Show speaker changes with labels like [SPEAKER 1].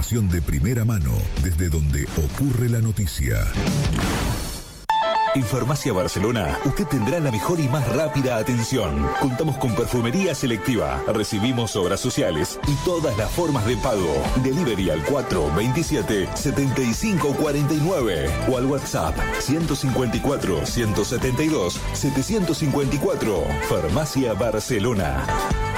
[SPEAKER 1] información de primera mano desde donde ocurre la noticia.
[SPEAKER 2] En Farmacia Barcelona, usted tendrá la mejor y más rápida atención. Contamos con perfumería selectiva, recibimos obras sociales y todas las formas de pago. Delivery al 427-7549 o al WhatsApp 154-172-754. Farmacia Barcelona.